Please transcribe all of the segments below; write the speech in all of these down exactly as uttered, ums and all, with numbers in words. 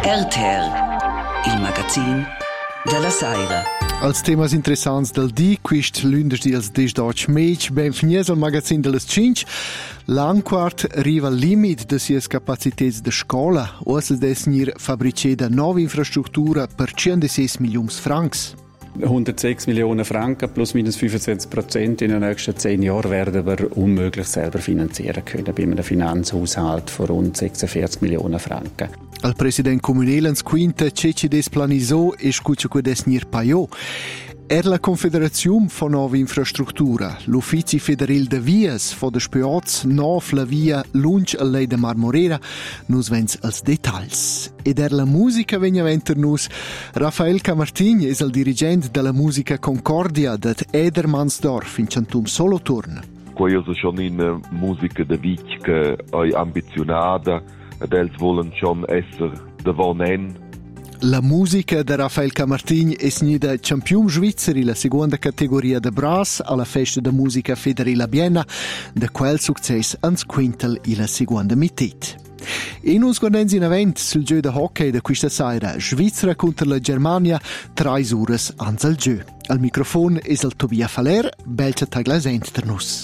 R T R, il magazin della Saira. Als temas interessants del di, quist lunedì als desdotsch mec, benvenidos al magazin delle cinque. L'Anquart arriva al limit de sies capacitets de scola, ossa desnir fabriceda nova infrastruttura per centosei milions francs. hundertsechs Millionen Franken plus minus fünfundzwanzig Prozent in den nächsten zehn Jahren werden wir unmöglich selber finanzieren können, bei einem Finanzhaushalt von rund sechsundvierzig Millionen Franken. Al president comunelens quinta cece des planiso e scuccia que desnir paio. Er la Confederazione von Nova Infrastruttura, l'Uffici Federal de Vias von der Spioz, nov la via lunch al lei de Marmorera, nus vens als detalls. Ed er la musica vegna venter nus. Rafael Camartin es il dirigent della musica Concordia dat Edermansdorf in Cantum Solothurn. Questa schon in musica de vic che è ambizionata, ed els volen schon esser davon en. La musica de Rafael Camartin es nida campion svizzeri la seconda categoria de brass alla festa de musica Federila Bienna, de quel success ans quintal e la seconda mitet. E nus guardens in avent sul gio de hockey de questa sera, Svizzera contro la Germania, trais uras ans al gio. Al microfon es el Tobia Faller, belcia taglasent ter nus.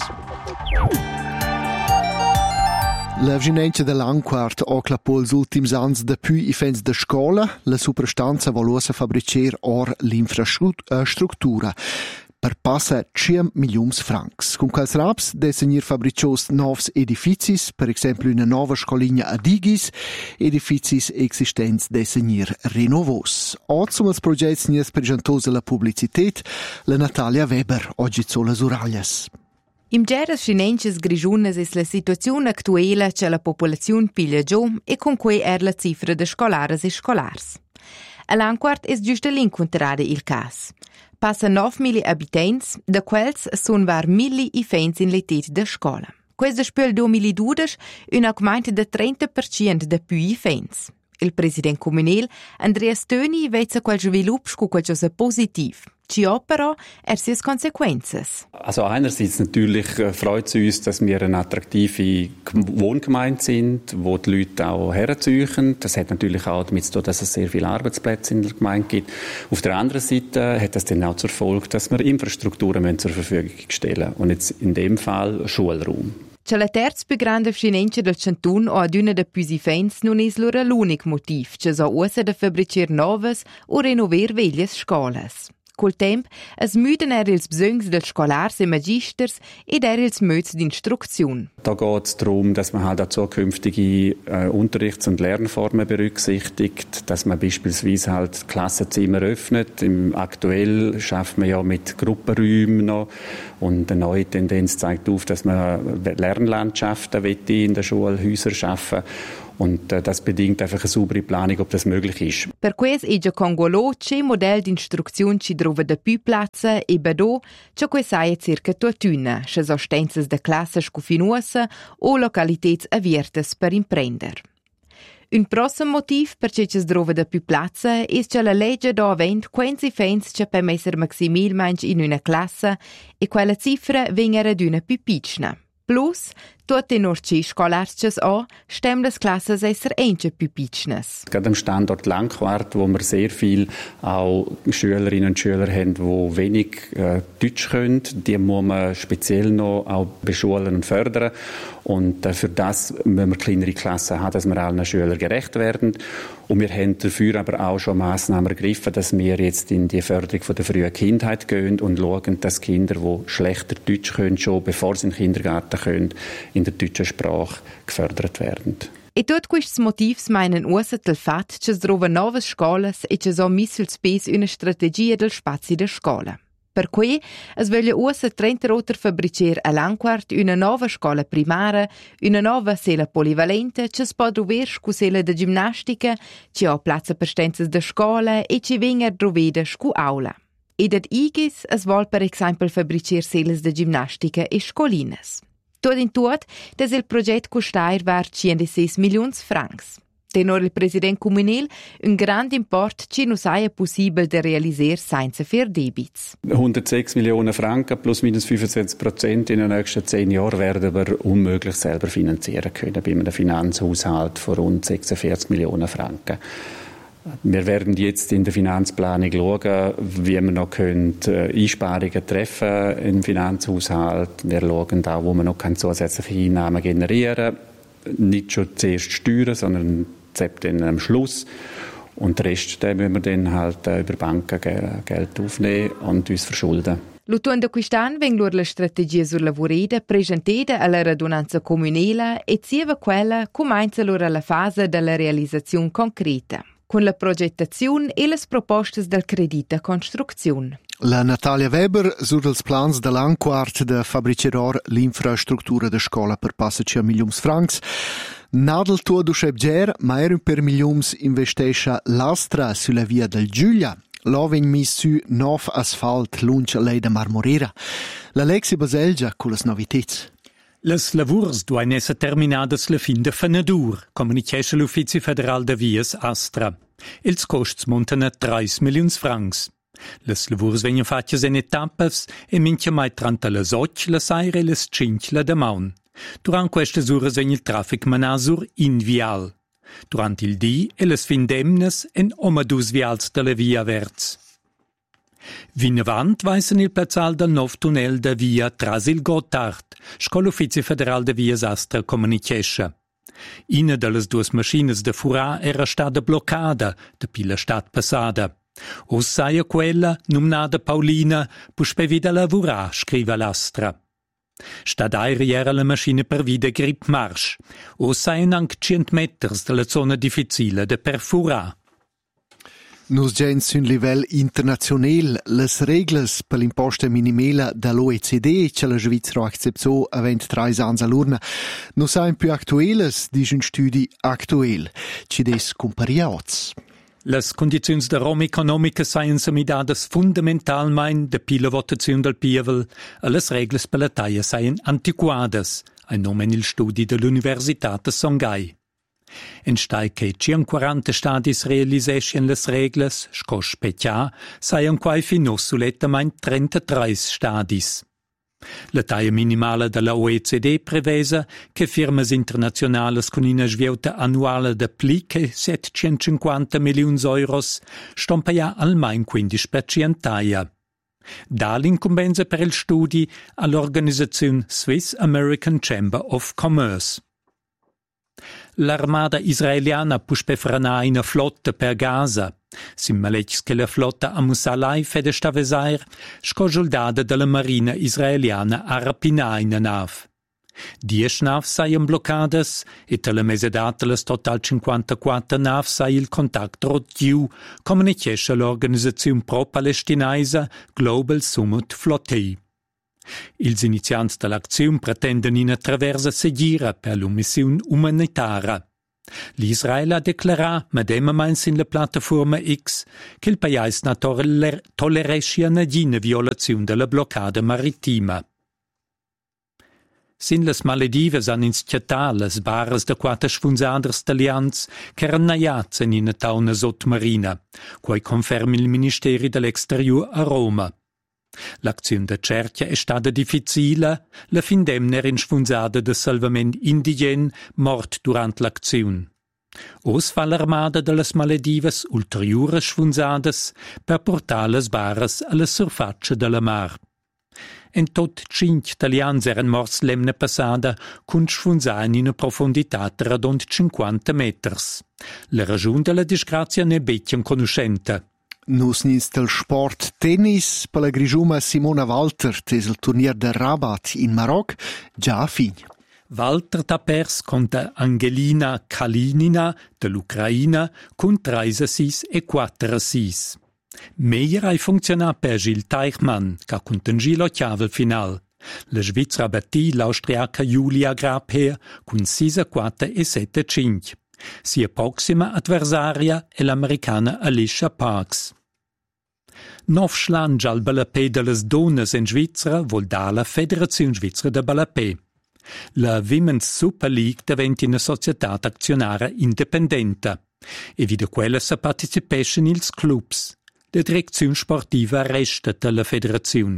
La vginencia dell'Anquart ocla pol ultims ans da più i fens da scola, la superstanza voluosa fabricer or l'infrastruttura per passa cem milions francs. Con quels raps desenir fabricios novs edificis, per exemplu una nova scoligna a Digis, edificis existents desenir renovos. Ozzum als progetts nies presentosa la publicitet, la Natalia Weber, oggi zola Surallas. Im geras scinences grigiunas es la situazione actuela che la popolazione piglia giù e con cui er la cifra de scolares e scolars. All'Anquart es giusto l'incontrare il cas. Passa nove mila abitants, da quels son var mille i fens in l'etet de scola. Questa spöl duemiladodici un augment de trenta per cento de più i fens. Il president comunel Andreas Töni vezza quel svilup sco qualcosa positiv. Ci però er sies Konsequenzen. Also einerseits natürlich äh, freut es uns, dass wir eine attraktive Wohngemeinde sind, wo die Leute auch herziehen. Das hat natürlich auch damit zu tun, dass es sehr viele Arbeitsplätze in der Gemeinde gibt. Auf der anderen Seite hat das dann auch zur Folge, dass wir Infrastrukturen zur Verfügung stellen müssen. Und jetzt in dem Fall Schulraum. C'è la terza più grande scinenza del Canton o ad una de più i fens non è loro l'unico motivo, che so usa da fabbricer novas o renover veglie scolas. Col temp, es müden er ils besöngs del scolars e magisters ed er ils möds d'instruzione. Da geht es darum, dass man halt auch zukünftige äh, Unterrichts- und Lernformen berücksichtigt, dass man beispielsweise halt Klassenzimmer öffnet. Im aktuell schafft man ja mit Gruppenräumen noch und eine neue Tendenz zeigt auf, dass man Lernlandschaften in den Schulhäusern schaffen. Und äh, das bedingt einfach eine saubere Planung, ob das möglich ist. Per questo è già congolo c'è modello di istruzione ci trova da più piazza e bedo c'è questa è circa tuttuna, c'è sostenenze da classe scufinuosa o località avviertes per imprender. Un prossimo motivo per cui ci trova da più piazza è che la legge da avent quindici fens c'è per messer maximilmente in una classe e quella cifra viene raduna più piccola. Plus, tutte nur ci scolarsches an, stemmen das Klasses esser einche più piccines. Gerade am Standort Langquart, wo wir sehr viel auch Schülerinnen und Schüler haben, die wenig äh, Deutsch können, die muss man speziell noch auch beschulen und fördern. Und äh, für das müssen wir kleinere Klassen haben, dass wir allen Schülern gerecht werden. Und wir haben dafür aber auch schon Massnahmen ergriffen, dass wir jetzt in die Förderung von der frühen Kindheit gehen und schauen, dass Kinder, die schlechter Deutsch können, schon bevor sie in den Kindergarten können, in der deutschen Sprache gefördert werden. E tot questi motivi meinen usa del fat che si trova novas scolas e che so mis sul spes una strategia del spazio da scola. Per cui es voglia usa trenta roter fabricer a Lanquart una nova scola primaria, una nova sala polivalente che si può trover scu sala de ginnastica, che ha platza per stenzas da scola e che venga troveda scu aula. Ed ad igis es vol per esempio fabricer salas de ginnastica e scolines. Tot in tot, das il progetto costair var centosei milions francs. Tenor il president comunel un grand import che non sia possibile de realiser senza fer debits. hundertsechs Millionen Franken plus minus fünfundzwanzig Prozent in den nächsten zehn Jahren werden wir unmöglich selber finanzieren können, bei einem Finanzhaushalt von rund sechsundvierzig Millionen Franken. Wir werden jetzt in der Finanzplanung schauen, wie wir noch können, äh, Einsparungen treffen im Finanzhaushalt. Wir schauen auch, wo man noch zusätzliche Einnahmen generieren kann. Nicht schon zuerst Steuern, sondern dann am Schluss. Und den Rest den müssen wir dann halt äh, über Banken Geld aufnehmen und uns verschulden. L'autunno quest'anno vengono le strategie sulla lavoreda presentate alla radunanza comunale e sieva quella comincia allora la fase della realizzazione concreta, con la progettazione e le proposte del credito costruzione. La Natalia Weber sur els plans de l'an quart de fabricerar l'infrastruttura de scola per passaci a milions francs. Nadel tuo du schebger, ma er per milions investescha l'astra sulla via del Giulia. Là vegn mis su nov asfalt lunch lei de Marmorera. L'Alexi Baselgia con las novitets. Les lavurs duan esser terminadas la fin de fenadur, comunichesce l'Uffizi Federal de Vias Astra. Els costs montan a tre milions francs. Les lavurs vengono fattas in etappes e minchia mai tranta les och, la saire e les cinc la damaun. Durant queste ore vegna il traffic manasur in vial. Durant il dì e les findemnes en omadus vials de la via verts. Vinavant weissen il plazzal del nov tunnel de via tras il Gotthard, scola Uffizi Federal de Vias Astra comunichesce. Ina de les duas maschines de furà era stada bloccada, de pila stat passada. O saia quella, numnada Paulina, puspe vida lavorà, scriva l'Astra. Stadairi era la maschina per vida grip marsch. O saien anche cent meters de la zona difficile de perfurà. Nus gens un livell internazional, les regles per l'imposta minimale dall'O E C D, che la Svizzera acceptò avent tre ans all'urna, non sain più actuelles, dice un studi actuel, ci des compariats. Les condizioni de Roma economica saien samidadas fundamentalmein de pila votazione del Pievel e les regles per la taia saien antiquadas, ein nomen il studi dell'Università de Songhai. En stai che quaranta stadis realiseschen les regles, sco specià, saien quai finos sulettamain trentatré stadis. La taia minimale della O E C D prevesa che firmas internazionales con una sviauta annuale de pli che settecentocinquanta milioni euros stompaia almain quindici per cento taia. Da l'incombenza per il studi all'organizzazione Swiss American Chamber of Commerce. L'armada israeliana puspe frana una flotta per Gaza. Simmalech che la flotta a Musalai fede stavesair, scogiuldada della marina israeliana a rapinà in nav. Dies nav saien bloccadas e tala mesedata las total cinquantaquattro nav sai il contact rotgiu, comunichesce l'organizzazione pro-palestinaisa Global Summit Flottei. Ils iniziants dell'azione pretendono in attraversa seguire per l'omissione umanitaria. L'Israel ha declarato, medema meins in la piattaforma X, che il paese non toller- tolleresce nessuna violazione della bloccata marittima. Sin las Maledives han inschiatat las barras de quattro sfunzaders italians che erano naiats in una tauna sottomarina, quai confermi il Ministeri dell'Exterior a Roma. L'azione da cerchia è stata difficile, la findemna era sfunzada de salvament indigen mort durant l'azione. Os fa l'armada de las Maledives ulteriores sfunzadas per portar las barras alla surfaccia della mar. En tot cinc italians eran morts l'emna passada cun sfunzar in una profondità radont cinquanta meters. La ragione della disgrazia ne becchiam conoscenta. Nus nins del sport tennis per la grigiuma Simona Walter tes il turnier de Rabat in Maroc già a fin. Walter ha pers contra Angelina Kalinina dell'Ucraina con tre a sei e quattro a sei. Meglio hai funzionato per Gilles Teichmann, che ha contangilo chiave final. La Svizzera battì l'austriaca Julia Grabher con sei a quattro e sette a cinque. Sia prossima avversaria è l'americana Alicia Parks. Nov schlange al balapè delle donne in Svizzera vuol dare la Federazione Svizzera de Balapè. La Women's Super League diventa una società azionaria indipendente e vide quella se partecipesce ils clubs. La direzione sportiva resta della federazione.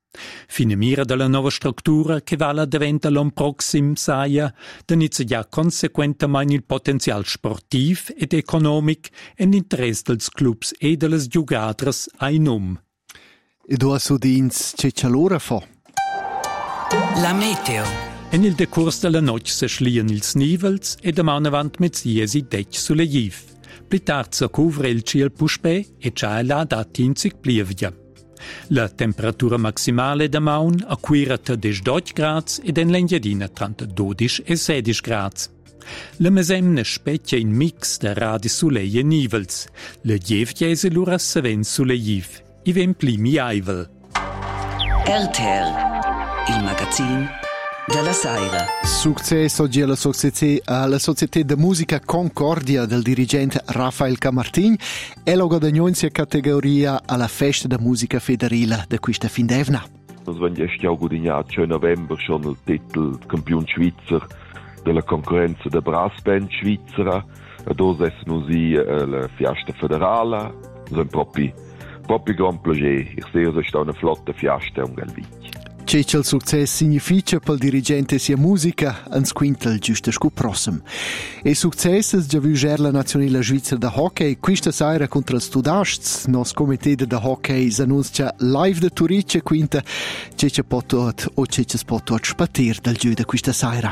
Fine mira della nuova struttura che vala diventa l'on proxim saia, danizza già conseguentemente il potenziale sportiv ed economic e l'interesse dels clubs e delle giugadres ai num. E dove sudins c'è c'è l'ora fa? La meteo. En il decurs della notte si schlien ils nivels e da man avant mezzies i dec sulle giv. Pli tard si cuvre il ciel puspè e c'è la datinzig plievgia. La temperatura maximale da maun acquirata dodici gradi ed en l'engiadina tra dodici e sedici gradi. La mesemna specchia in mix da radi sulei e nivels. La gievchiese lura se ven sulle giv. I ven plimi aivel. R T L, il magazin della Saira. Successo oggi alla società, alla società di musica Concordia del dirigente Rafael Camartin e la guadagnanza categoria alla festa di musica federale di questa fin d'evna. Nos wenn jetzt ja guadagnato in novembre schon il titolo campione Schweizer della concorrenza da Brassband Svizzera, e dos es nos i la fiesta federale, so un proprio proprio gran piacere. Ich sehe, es ist eine flotte fiesta un galvich. C'è il successo significa per il dirigente sia musica, ans quintal giusto scu prossimo. E successo è già visto la nazionale svizzera da hockey, questa sera contro il Studasts, nos comité da hockey s'annuncia live da Turice, quinta c'è potot o c'è potot spatir dal giù da questa sera.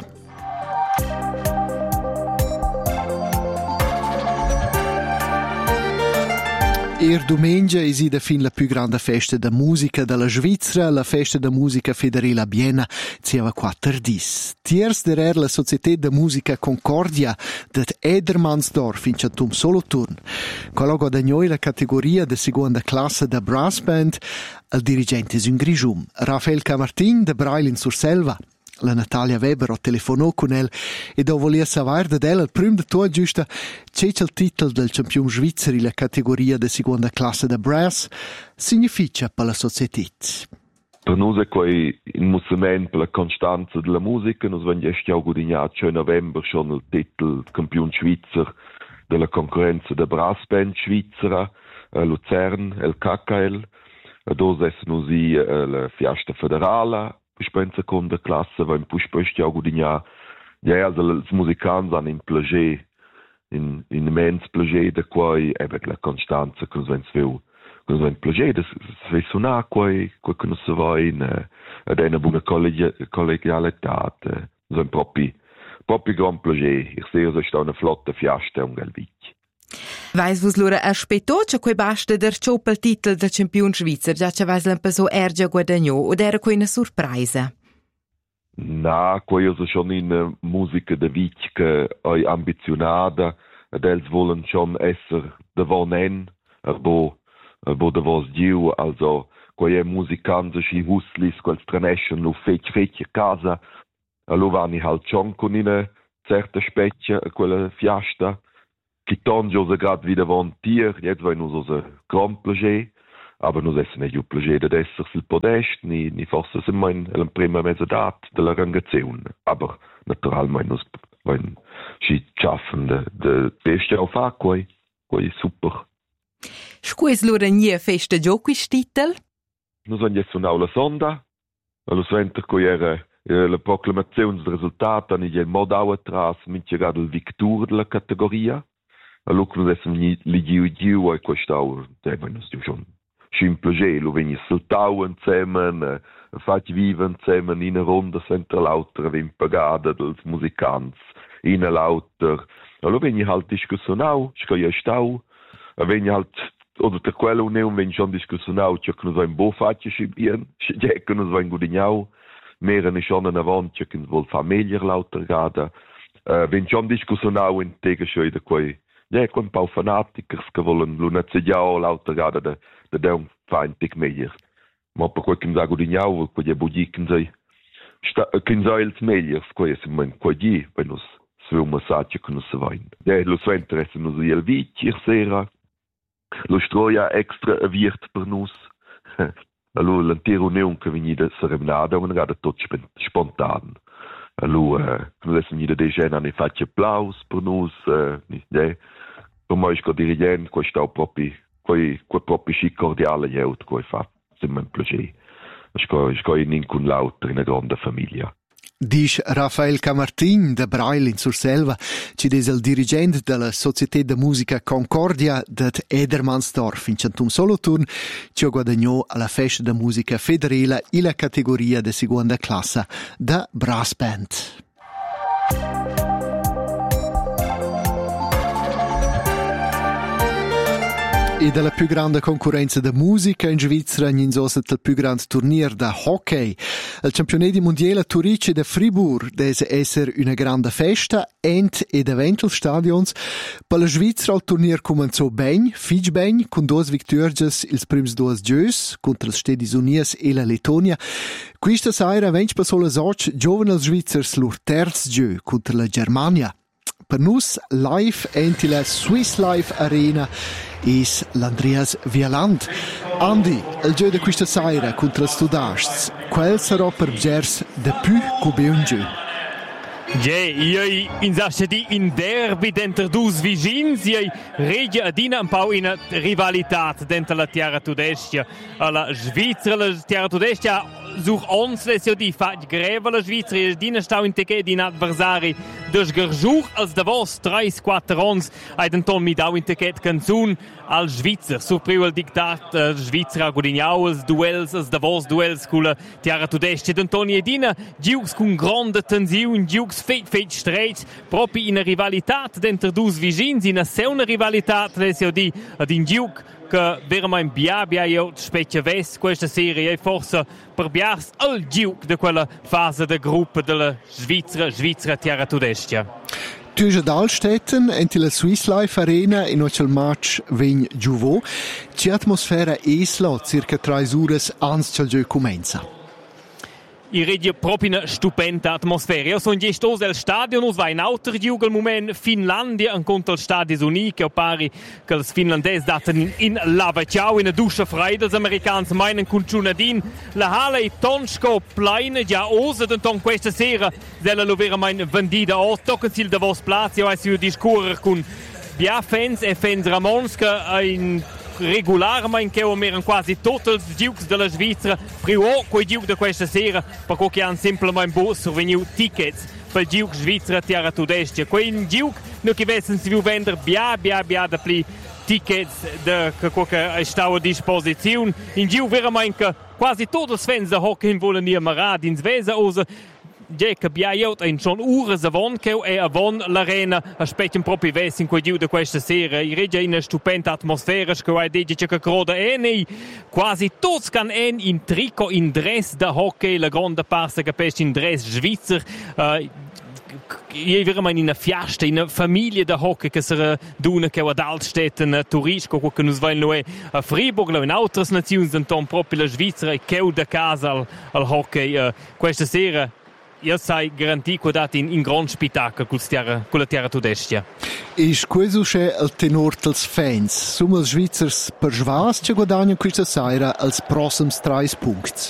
Er domenica è da fin la più grande festa da musica della Svizzera, la festa da musica federale a Vienna, zieva quattro dis. Tiers derer la società da musica Concordia det Edermannsdorf in Chatum Solothurn. Quello guadagnò la categoria de seconda classe da brass band, il dirigente in Grigium, Rafael Camartin de Brail in Surselva. La Natalia Weber ha telefonò con el e da volia sapere da el il primo di tutto giusto c'è il titolo del campione svizzero in la categoria di seconda classe da brass significa per la società. Per noi è quei un movimento per la costanza della musica. Noi abbiamo già guadagnato in novembre schon il titolo campione svizzero della concorrenza da brass band svizzera, a Luzern, il K K L. E dos es nos i la fiesta federale. Poi in seconda classe, va in pusposti a guadagnar. Ja, also els musicants hanno un plager, un, un immens plager da quai, eben la constanza che nos vens veu, che nos vens plager, da se suonar quai, quai che nos se va in, ad una buona collegialità, nos vens proprio, proprio gran plager. Ich sehe, es ist eine flotte fiesta un galvich. Vais vos lura aspetto che quei basta der chop il titolo da campione svizzer, già che vais un po' so ergia guadagnò, o era quei una sorpresa? Na, quei è schon in musica da vich che è ambizionata, ed els wollen schon esser da vonen, aber aber da vos diu, also quei è musicanza schi huslis, quels traneschen lo fech fech casa, allo vanni halt schon con una certa specchia quella fiesta. Kiton Jose grad wieder von Tier, jetzt war nur so ein grand plager, aber nur essen nicht un plager da esser sul podest, ni ni forse se mein el prima mezzadat della rangazione, aber naturalmente nus wenn si schaffen de de beste auf aquai, quai super. Scues lura nie festa giochi stitel? Nus han jetzt una aula sonda, allo center coi era la proclamazione del risultato ni il modau atras minche grad il victor della categoria. Allora noi siamo lì giù giù e questo è schon un piacere, lo veniamo saltando insieme, fatti vivere insieme in una ronda senza l'altra, viene pagata dai musicanti, in l'altra. Allora veniamo halt discussionato, scaia stau, e veniamo halt, oder per quello non veniamo schon discussionato, che noi siamo bo fatti scibieren, che noi siamo guadagnato, mehr ne schon in avanti, che noi vuol famiglia l'altra gada, veniamo schon discussionato in tegenschei da quei. Ja, ich ein paar Fanatiker, die wollen nicht so ja lauter gerade der der der feindlich mehr. Ma per quel che mi sa guadagnavo, quei budi che sei che sei il meglio, quei è mein quei di, wenn us so un messaggio che nos vain. Ja, lo so interesse nos il vici sera. Lo stroia extra aviert per nus. Allora l'intero neon che venite serenada, un rada tot spontan. Allora, noi siamo da decine anni fatti applaus per noi, eh, per me è dirigente, questo è proprio, quel proprio sci cordiale, io, che fa, sempre un piacere. sco sco in con l'altro in una grande famiglia. Dice Rafael Camartin de Brail in Surselva, ci des il dirigente della Società de Musica Concordia det Edermansdorf in Centum Solothurn, ci ha guadagnato alla festa de musica federale in la categoria de seconda classe da Brass Band. E dalla più grande concorrenza di musica in Svizzera in insosa il più grande turnier da hockey. Il campionato mondiale a Turice de Fribourg deve essere una grande festa, ent ed eventual stadions. Per la Svizzera il turnier cominciò ben, fitch ben, con due vittorie ils prims due gius contro le Stati Uniti e la Lettonia. Questa sera venti per solo soc giovani als Svizzers lur terz giu contro la Germania. Per nus live enti la Swiss Life Arena is l'Andreas Wieland. Andi, il gioco di questa sera contro il Studasts, quel sarà per Gers de più come un gioco? Ja, io insasce di in derby dentro dus vicins, io regia adina un po' in rivalità dentro la Terra Tudestia. Alla Svizzera, la Terra Tudestia, such ons les jo di fat greve la Svizzera, e dina stau in teke di adversari dus gersuch als de vos drei quattro ons, ai den ton mi dau in teke canzun al Svizzer, surpriu il diktat uh, Svizzera gudignau als duels, als de vos duels cula Terra Tudestia, den ton e dina giux con grande tensiun, giux fet fet streit, propi in rivalità dentro dus vicins, in a seuna rivalità les jo di ad in giuc che veramente bia bia io specchia ves questa serie e forse per biars al giuc de quella fase de gruppo della Svizzera Svizzera Terra Tudestia. Tu sei ad Altstetten, enti la Swiss Life Arena, in ocel match vegn giuvò. C'è atmosfera esla, circa tre ore ans c'è il gioco comincia. I regia proprio una stupenda atmosfera. Io sono gestoso al stadio, non va in altro gioco al momento Finlandia incontro al Stati Uniti, che pare che i finlandesi datano in, in lava ciao, in una duscia fredda, gli americani meinen con ciunadin. La hala è tonsko pleine, già osa, don questa sera, della lo vera mein vendita o, toccano si il da vos plazio, io si discorrer con bia fans e fans Ramonska in regolarmente che erano quasi tutti i giochi della Svizzera, prima quei giochi di questa sera, perché hanno semplicemente sorvenuto tickets per il gioco Svizzera Terra Tudestia. Quei giochi non che avessero si vendere bia bia bia da più tickets de, che, che è stato a disposizione. In gioco veramente quasi tutti i fans da hockey vogliono ammirare in Svezia, ja, che abbiamo in schon ore avon che e avon l'arena aspettiamo proprio vesi in quei giù di questa sera. I regia in una stupenda atmosfera che hai detto che croda e nei quasi tutti can en in tricot in dress da hockey, la grande parte capisci in dress svizzer. Uh, Io veramente in una fiesta, in una famiglia da hockey che si dona che ad Altstetten, Turisco, che nos va noi a Fribourg, in altre nazioni, sono proprio la Svizzera e che da casa al, al hockey. Uh, questa sera io sai garantito dati in, in gran spettacolo con la Terra Tudestia. E questo c'è il tenor dels fans. Sono i Svizzers per svas che guadagnano questa sera als prossimi tre punti.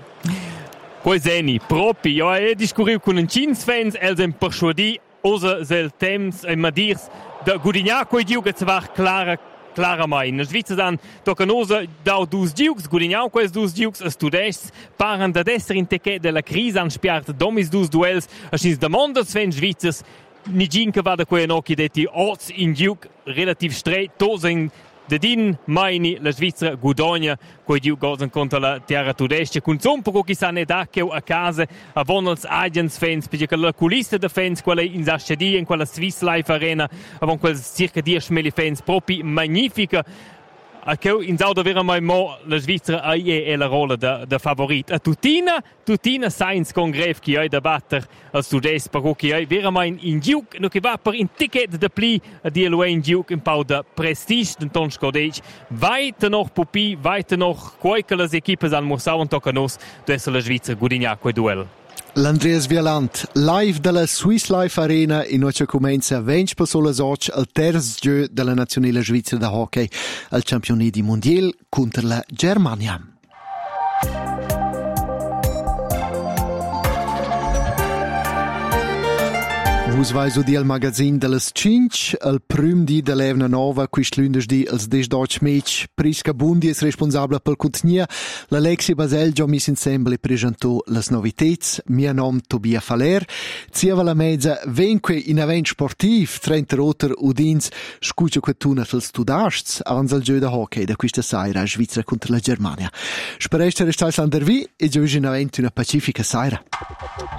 Queseni, proprio, io ho discorrito con un cins fans, e sono persuaditi, osa se il temps e ma dirs, da guadagnare quei giochi che va clara Claramente. Na Svizzera han toccanosa dau dus giucs, gudignau quels dus giucs, as tudescs, paran da desser in teche della crisi han spiart domis dus duels, aschins da mondas fen Svizzers, ni ginca va da quei nocchi detti oz in giuc relativ straight, tosa in Dedin maini la Svizzera guadagna quei giu gozen contro la Terra Tudestia con zompo che sa ne da che a casa a vonals agents fans perché la culisse de fans quella in Sachedi in quella Swiss Life Arena avon quel circa dieci mila fans proprio magnifica a che in Sauda vera mai mo la Svizzera ai è la rolla da da favorit a tutina tutina science congref che ai da batter al students per che ai vera mai in giuc no che va per in ticket de pli a di lo in giuc in pau da prestige den ton scodage weiter noch pupi weiter noch qualche las equipes al morsau und tocanos dessa la Svizzera gudigna quel duel. L'Andreas Wieland, live dalla Swiss Life Arena, in cui comincia venti per sole soc al terzo gioco della nazionale svizzera da hockey al campionato mondiale contro la Germania. Vus vai su di al magazin de las cinque, al prim di de l'evna nova, quist lunedì als des deutsch mech, Prisca Bundi es responsabla pel contenia, l'Alexi Basel già mis insemble presentò las novitets, mia nom Tobia Faler, ziava la mezza venque in event sportiv, trenta roter udins, scuccia quettuna fel studasts, ans al gio da hockey da questa saira a Svizzera contro la Germania. Spereste restais an der vi e già in event una pacifica saira.